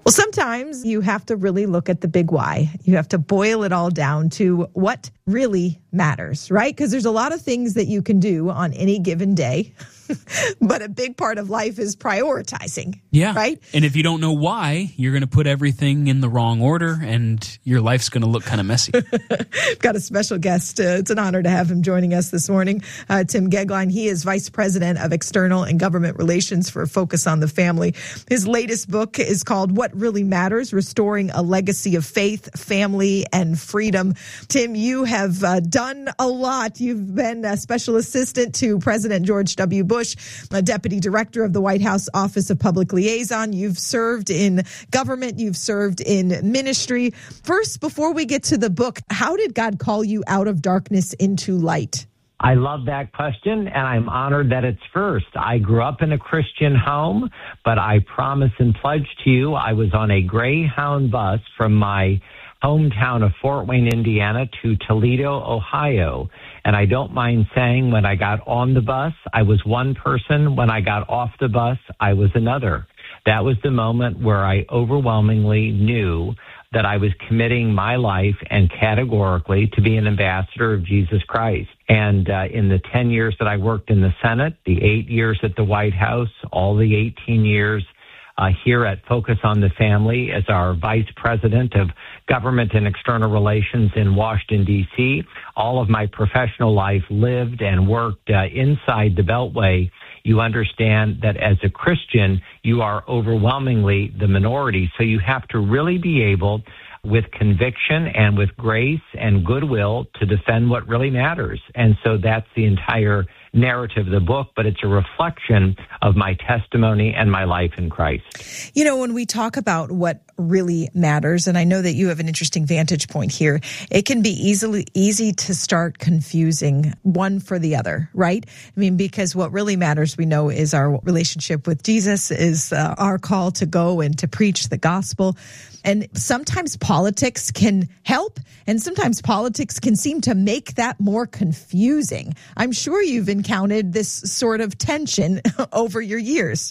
Well, sometimes you have to really look at the big why. You have to boil it all down to what really matters, right? Because there's a lot of things that you can do on any given day, but a big part of life is prioritizing. Yeah. Right? And if you don't know why, you're going to put everything in the wrong order and your life's going to look kind of messy. Got a special guest. It's an honor to have him joining us this morning. Tim Goeglein. He is Vice President of External and Government Relations for Focus on the Family. His latest book is called What Really Matters: Restoring a Legacy of Faith, Family, and Freedom. Tim, you have done a lot. You've been a special assistant to President George W. Bush, a deputy director of the White House Office of Public Liaison. You've served in government. You've served in ministry. First, before we get to the book, how did God call you out of darkness into light? I love that question, and I'm honored that it's first. I grew up in a Christian home, but I promise and pledge to you, I was on a Greyhound bus from my hometown of Fort Wayne, Indiana, to Toledo, Ohio. And I don't mind saying when I got on the bus, I was one person. When I got off the bus, I was another. That was the moment where I overwhelmingly knew that I was committing my life and categorically to be an ambassador of Jesus Christ. And in the 10 years that I worked in the Senate, the 8 years at the White House, all the 18 years here at Focus on the Family as our Vice President of Government and External Relations in Washington, D.C., all of my professional life lived and worked inside the Beltway. You understand that as a Christian, you are overwhelmingly the minority. So you have to really be able, with conviction and with grace and goodwill, to defend what really matters. And so that's the entire narrative of the book, but it's a reflection of my testimony and my life in Christ. You know, when we talk about what really matters, and I know that you have an interesting vantage point here, it can be easy to start confusing one for the other, right? I mean, because what really matters, we know, is our relationship with Jesus, is our call to go and to preach the gospel. And sometimes politics can help, and sometimes politics can seem to make that more confusing. I'm sure you've encountered this sort of tension over your years.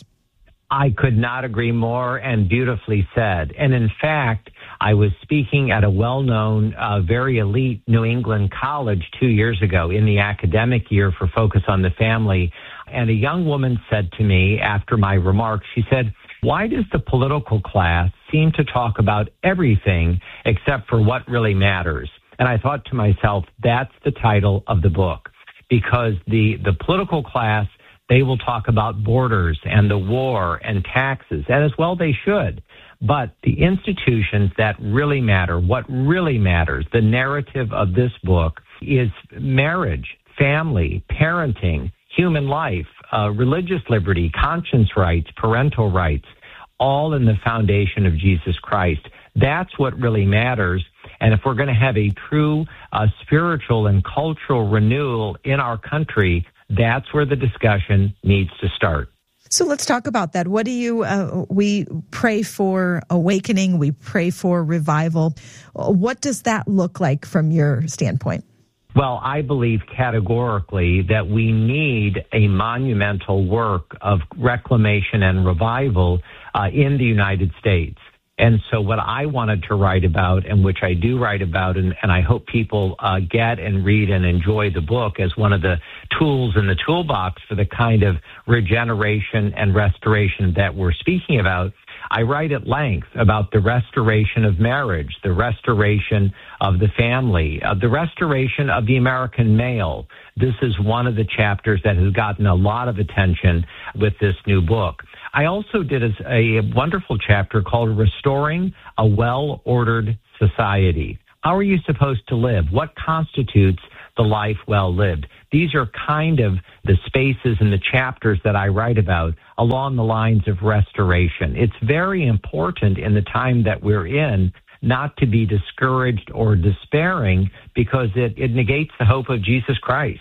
I could not agree more, and beautifully said. And in fact, I was speaking at a well-known, very elite New England college 2 years ago in the academic year for Focus on the Family. And a young woman said to me after my remarks, she said, "Why does the political class seem to talk about everything except for what really matters?" And I thought to myself, that's the title of the book, because the political class, they will talk about borders and the war and taxes, and as well they should. But the institutions that really matter, what really matters, the narrative of this book is marriage, family, parenting, human life, religious liberty, conscience rights, parental rights, all in the foundation of Jesus Christ. That's what really matters. And if we're going to have a true spiritual and cultural renewal in our country, that's where the discussion needs to start. So let's talk about that. What do you, we pray for awakening, we pray for revival. What does that look like from your standpoint? Well, I believe categorically that we need a monumental work of reclamation and revival in the United States. And so what I wanted to write about, and which I do write about, and I hope people get and read and enjoy the book as one of the tools in the toolbox for the kind of regeneration and restoration that we're speaking about, I write at length about the restoration of marriage, the restoration of the family, the restoration of the American male. This is one of the chapters that has gotten a lot of attention with this new book. I also did a wonderful chapter called Restoring a Well-Ordered Society. How are you supposed to live? What constitutes the life well lived? These are kind of the spaces and the chapters that I write about along the lines of restoration. It's very important in the time that we're in not to be discouraged or despairing, because it negates the hope of Jesus Christ.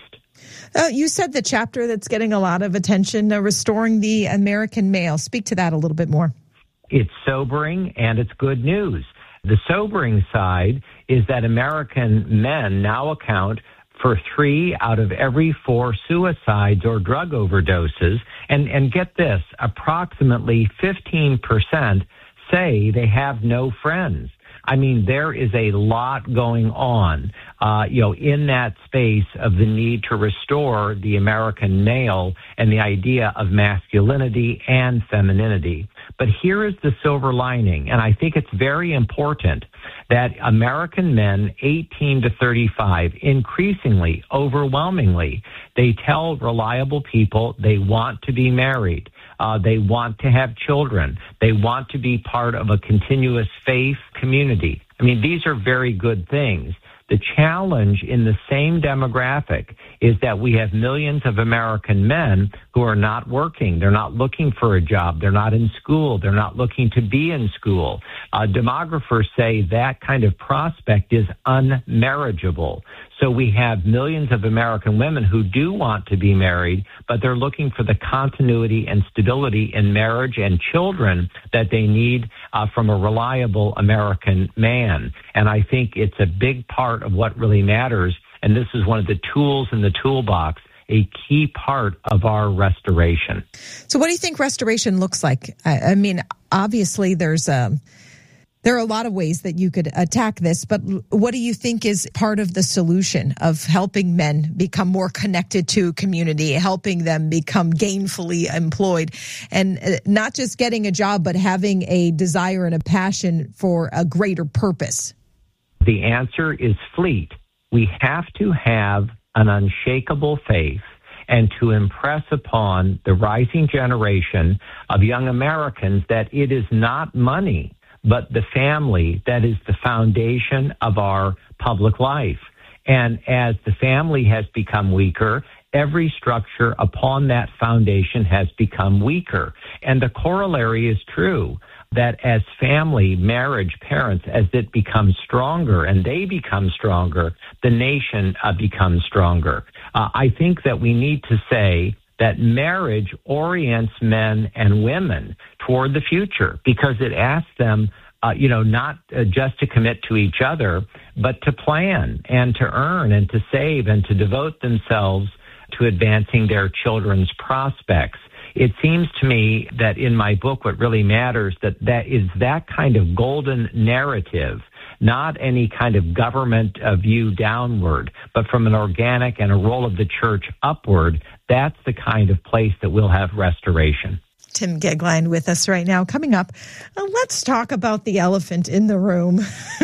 You said the chapter that's getting a lot of attention, Restoring the American Male. Speak to that a little bit more. It's sobering and it's good news. The sobering side is that American men now account for 3 out of every 4 suicides or drug overdoses. And get this, approximately 15% say they have no friends. I mean, there is a lot going on, in that space of the need to restore the American male and the idea of masculinity and femininity. But here is the silver lining, and I think it's very important that American men 18 to 35, increasingly, overwhelmingly, they tell reliable people they want to be married. They want to have children. They want to be part of a continuous faith community. I mean, these are very good things. The challenge in the same demographic is that we have millions of American men who are not working. They're not looking for a job. They're not in school. They're not looking to be in school. Demographers say that kind of prospect is unmarriageable. So we have millions of American women who do want to be married, but they're looking for the continuity and stability in marriage and children that they need from a reliable American man. And I think it's a big part of what really matters. And this is one of the tools in the toolbox, a key part of our restoration. So what do you think restoration looks like? I mean, obviously there are a lot of ways that you could attack this, but what do you think is part of the solution of helping men become more connected to community, helping them become gainfully employed, and not just getting a job, but having a desire and a passion for a greater purpose? The answer is fleet. We have to have an unshakable faith and to impress upon the rising generation of young Americans that it is not money, but the family that is the foundation of our public life. And as the family has become weaker, every structure upon that foundation has become weaker. And the corollary is true, that as family, marriage, parents, as it becomes stronger and they become stronger, the nation becomes stronger. I think that we need to say that marriage orients men and women toward the future because it asks them, not just to commit to each other, but to plan and to earn and to save and to devote themselves to advancing their children's prospects. It seems to me that in my book, what really matters, that is that kind of golden narrative, not any kind of government view downward, but from an organic and a role of the church upward. That's the kind of place that will have restoration. Tim Goeglein with us right now. Coming up, let's talk about the elephant in the room.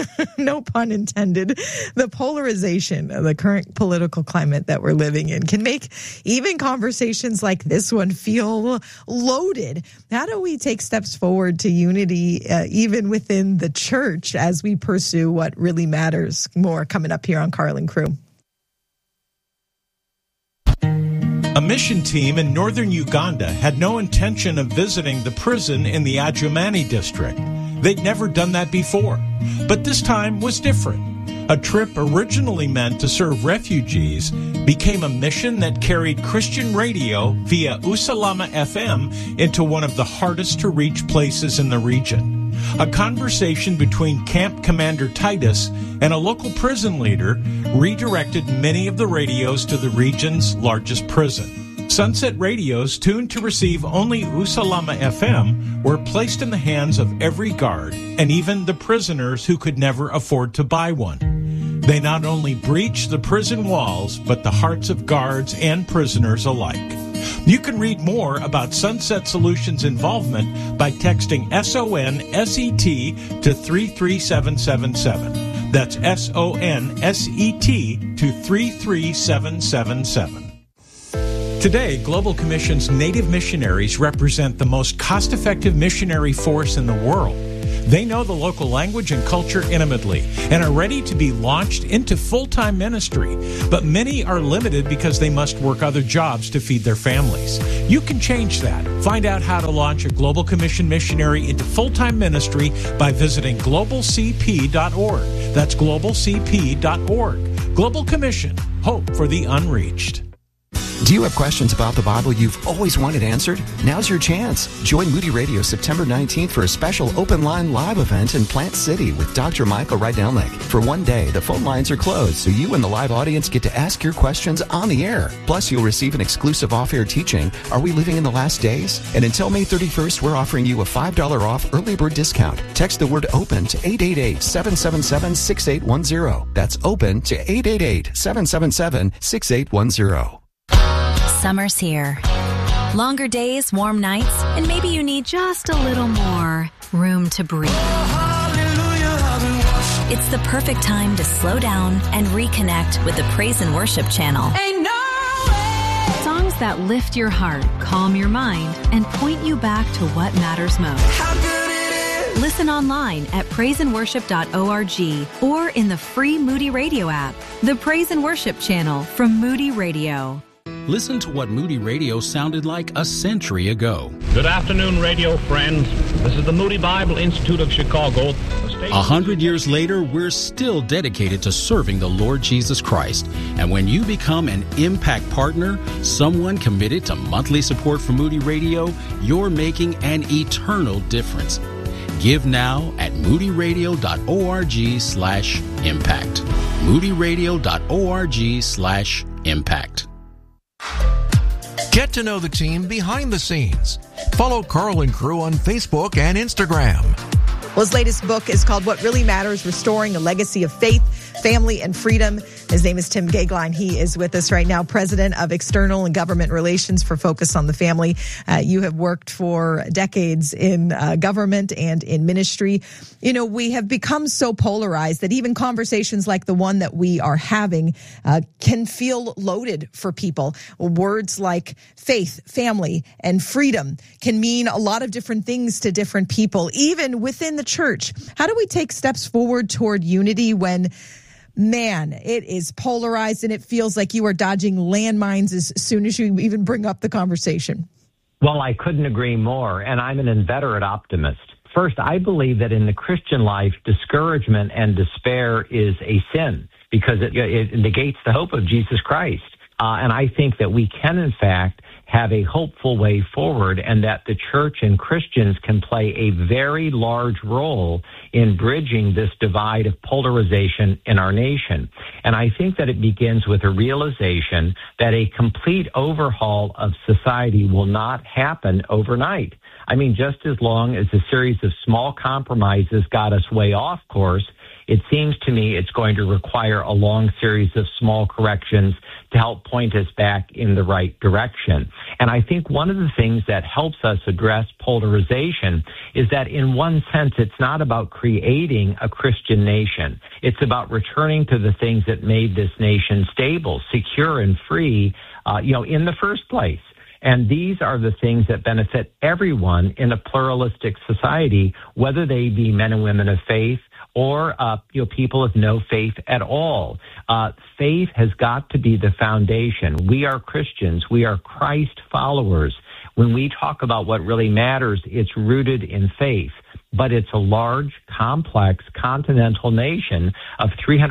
No pun intended. The polarization of the current political climate that we're living in can make even conversations like this one feel loaded. How do we take steps forward to unity, even within the church, as we pursue what really matters? More coming up here on Carlin Crew. A mission team in northern Uganda had no intention of visiting the prison in the Adjumani district. They'd never done that before. But this time was different. A trip originally meant to serve refugees became a mission that carried Christian radio via Usalama FM into one of the hardest to reach places in the region. A conversation between Camp Commander Titus and a local prison leader redirected many of the radios to the region's largest prison. Sunset radios tuned to receive only Usalama FM were placed in the hands of every guard and even the prisoners who could never afford to buy one. They not only breached the prison walls, but the hearts of guards and prisoners alike. You can read more about Sunset Solutions' involvement by texting SONSET to 33777. That's SONSET to 33777. Today, Global Commission's Native missionaries represent the most cost-effective missionary force in the world. They know the local language and culture intimately and are ready to be launched into full-time ministry. But many are limited because they must work other jobs to feed their families. You can change that. Find out how to launch a Global Commission missionary into full-time ministry by visiting globalcp.org. That's globalcp.org. Global Commission, hope for the unreached. Do you have questions about the Bible you've always wanted answered? Now's your chance. Join Moody Radio September 19th for a special open line live event in Plant City with Dr. Michael Rydelnik. For one day, the phone lines are closed, so you and the live audience get to ask your questions on the air. Plus, you'll receive an exclusive off-air teaching, Are We Living in the Last Days? And until May 31st, we're offering you a $5 off early bird discount. Text the word OPEN to 888-777-6810. That's OPEN to 888-777-6810. Summer's here. Longer days, warm nights, and maybe you need just a little more room to breathe. It's the perfect time to slow down and reconnect with the Praise and Worship channel. Songs that lift your heart, calm your mind, and point you back to what matters most. Listen online at praiseandworship.org or in the free Moody Radio app. The Praise and Worship channel from Moody Radio. Listen to what Moody Radio sounded like a century ago. Good afternoon, radio friends. This is the Moody Bible Institute of Chicago. 100 years later, we're still dedicated to serving the Lord Jesus Christ. And when you become an Impact partner, someone committed to monthly support for Moody Radio, you're making an eternal difference. Give now at moodyradio.org/impact. moodyradio.org/impact. Get to know the team behind the scenes. Follow Carl and crew on Facebook and Instagram. Well, his latest book is called What Really Matters, Restoring a Legacy of Faith, Family, and Freedom. His name is Tim Goeglein. He is with us right now, President of External and Government Relations for Focus on the Family. You have worked for decades in government and in ministry. You know, we have become so polarized that even conversations like the one that we are having can feel loaded for people. Words like faith, family, and freedom can mean a lot of different things to different people, even within the church. How do we take steps forward toward unity when, man, it is polarized and it feels like you are dodging landmines as soon as you even bring up the conversation? Well, I couldn't agree more, and I'm an inveterate optimist. First, I believe that in the Christian life, discouragement and despair is a sin because it negates the hope of Jesus Christ. And I think that we can, in fact, have a hopeful way forward, and that the church and Christians can play a very large role in bridging this divide of polarization in our nation. And I think that it begins with a realization that a complete overhaul of society will not happen overnight. I mean, just as long as a series of small compromises got us way off course, it seems to me it's going to require a long series of small corrections to help point us back in the right direction. And I think one of the things that helps us address polarization is that in one sense, it's not about creating a Christian nation. It's about returning to the things that made this nation stable, secure, and free, in the first place. And these are the things that benefit everyone in a pluralistic society, whether they be men and women of faith or people of no faith at all. Faith has got to be the foundation. We are Christians. We are Christ followers. When we talk about what really matters, it's rooted in faith. But it's a large, complex, continental nation of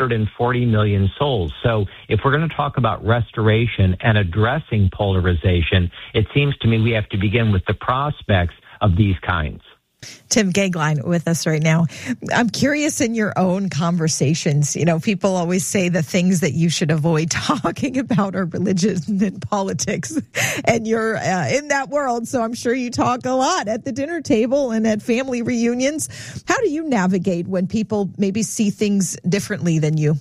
340 million souls. So if we're going to talk about restoration and addressing polarization, it seems to me we have to begin with the prospects of these kinds. Tim Goeglein with us right now. I'm curious, in your own conversations, people always say the things that you should avoid talking about are religion and politics, and you're in that world, so I'm sure you talk a lot at the dinner table and at family reunions. How do you navigate when people maybe see things differently than you?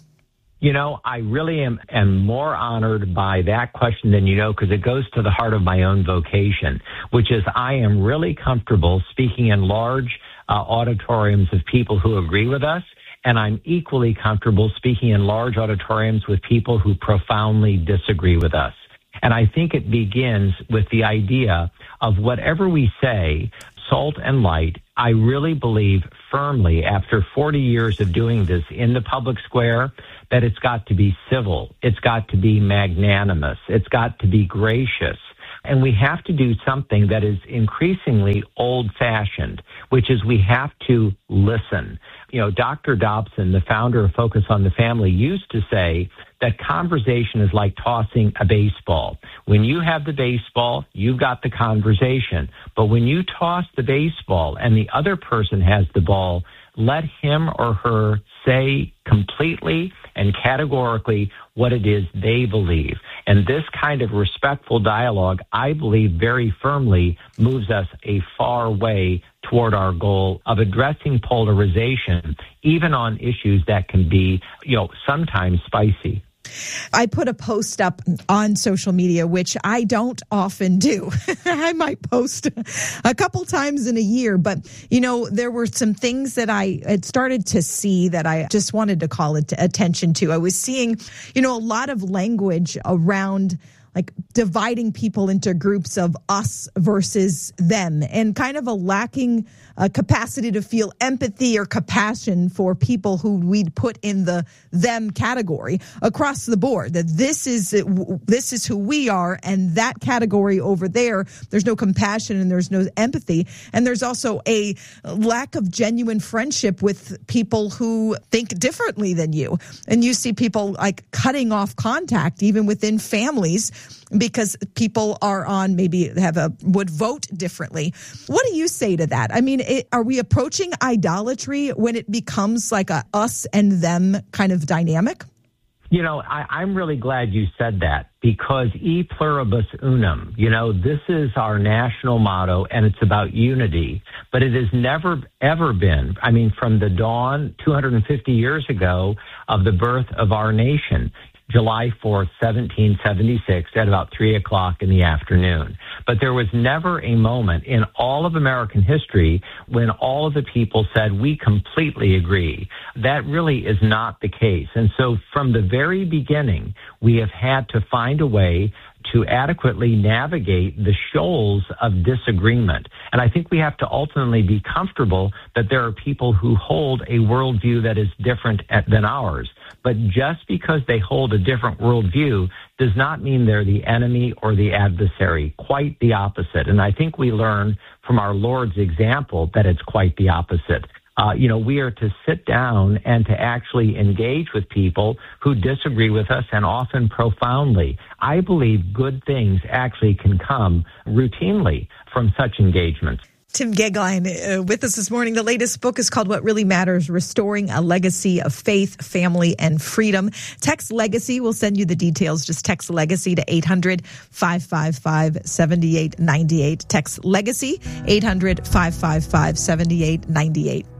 I really am more honored by that question than because it goes to the heart of my own vocation, which is I am really comfortable speaking in large auditoriums of people who agree with us, and I'm equally comfortable speaking in large auditoriums with people who profoundly disagree with us. And I think it begins with the idea of whatever we say, salt and light. I really believe firmly, after 40 years of doing this in the public square, that it's got to be civil. It's got to be magnanimous. It's got to be gracious. And we have to do something that is increasingly old-fashioned, which is we have to listen. Dr. Dobson, the founder of Focus on the Family, used to say that conversation is like tossing a baseball. When you have the baseball, you've got the conversation. But when you toss the baseball and the other person has the ball, let him or her say completely and categorically what it is they believe. And this kind of respectful dialogue, I believe very firmly, moves us a far way toward our goal of addressing polarization, even on issues that can be, sometimes spicy. I put a post up on social media, which I don't often do. I might post a couple times in a year, but, there were some things that I had started to see that I just wanted to call attention to. I was seeing, a lot of language around like dividing people into groups of us versus them, and kind of a lacking capacity to feel empathy or compassion for people who we'd put in the them category across the board. That this is who we are, and that category over there's no compassion and there's no empathy. And there's also a lack of genuine friendship with people who think differently than you. And you see people like cutting off contact even within families because people are on would vote differently. What do you say to that? I mean, are we approaching idolatry when it becomes like a us and them kind of dynamic? I'm really glad you said that, because e pluribus unum, this is our national motto, and it's about unity. But it has never, ever been, from the dawn 250 years ago of the birth of our nation, July 4th, 1776, at about 3 o'clock in the afternoon. But there was never a moment in all of American history when all of the people said, we completely agree. That really is not the case. And so from the very beginning, we have had to find a way to adequately navigate the shoals of disagreement. And I think we have to ultimately be comfortable that there are people who hold a worldview that is different than ours. But just because they hold a different worldview does not mean they're the enemy or the adversary. Quite the opposite. And I think we learn from our Lord's example that it's quite the opposite. We are to sit down and to actually engage with people who disagree with us, and often profoundly. I believe good things actually can come routinely from such engagements. Tim Goeglein with us this morning. The latest book is called What Really Matters, Restoring a Legacy of Faith, Family, and Freedom. Text Legacy. We'll send you the details. Just text Legacy to 800-555-7898. Text Legacy, 800-555-7898.